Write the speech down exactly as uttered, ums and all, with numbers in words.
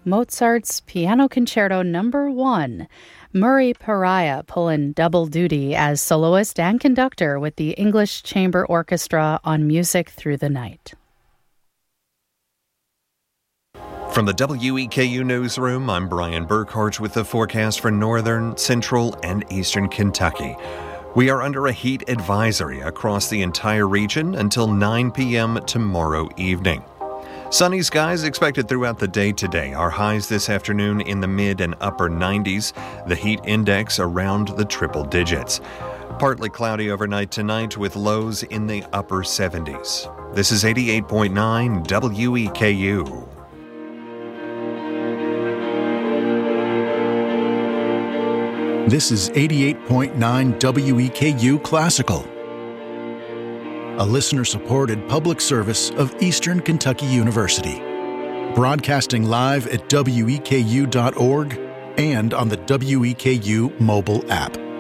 Mozart's Piano Concerto Number One. Murray Pariah pulling double duty as soloist and conductor with the English Chamber Orchestra on Music Through the Night. From the W E K U Newsroom, I'm Brian Burkhart with the forecast for northern, central, and eastern Kentucky. We are under a heat advisory across the entire region until nine p.m. tomorrow evening. Sunny skies expected throughout the day today. Our highs this afternoon in the mid and upper nineties. The heat index around the triple digits. Partly cloudy overnight tonight with lows in the upper seventies. This is eighty-eight point nine W E K U. This is eighty-eight point nine W E K U Classical, a listener-supported public service of Eastern Kentucky University, broadcasting live at W E K U dot org and on the W E K U mobile app.